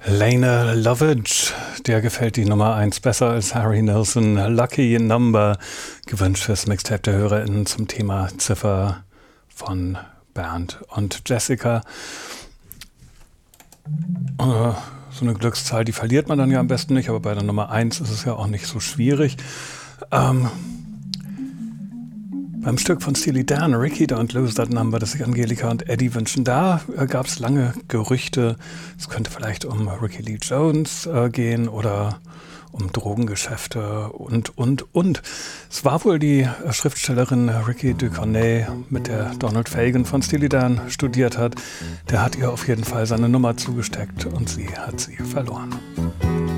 Lena Lovitch, der gefällt die Nummer 1 besser als Harry Nilsson. Lucky Number, gewünscht fürs Mixtape der HörerInnen zum Thema Ziffer von Bernd und Jessica. So eine Glückszahl, die verliert man dann ja am besten nicht, aber bei der Nummer 1 ist es ja auch nicht so schwierig. Beim Stück von Steely Dan, Ricky Don't Lose That Number, das sich Angelika und Eddie wünschen, da gab es lange Gerüchte, es könnte vielleicht um Ricky Lee Jones gehen oder um Drogengeschäfte und. Es war wohl die Schriftstellerin Ricky Ducornet, mit der Donald Fagen von Steely Dan studiert hat. Der hat ihr auf jeden Fall seine Nummer zugesteckt und sie hat sie verloren.